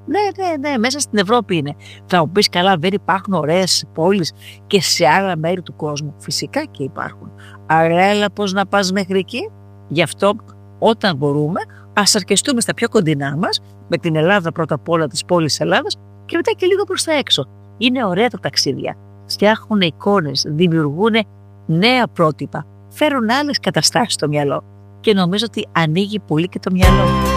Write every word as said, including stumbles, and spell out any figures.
Ναι, ναι, ναι, μέσα στην Ευρώπη είναι. Θα μου πεις, καλά, δεν υπάρχουν ωραίες πόλεις και σε άλλα μέρη του κόσμου? Φυσικά και υπάρχουν. Άρα έλα πώς να πας μέχρι εκεί. Γι' αυτό όταν μπορούμε ας αρκεστούμε στα πιο κοντινά μας, με την Ελλάδα πρώτα απ' όλα, της πόλης Ελλάδας, και μετά και λίγο προς τα έξω. Είναι ωραία τα ταξίδια. Φτιάχνουν εικόνες, δημιουργούν νέα πρότυπα, φέρουν άλλες καταστάσεις στο μυαλό και νομίζω ότι ανοίγει πολύ και το μυαλό.